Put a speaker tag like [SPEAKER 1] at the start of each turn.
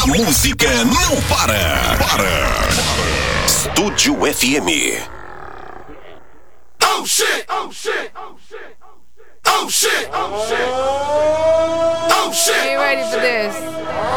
[SPEAKER 1] A música não para. Estúdio FM.
[SPEAKER 2] Oh shit! Oh shit! Oh shit! Oh shit! Oh shit! Oh shit!
[SPEAKER 3] Are you ready for this?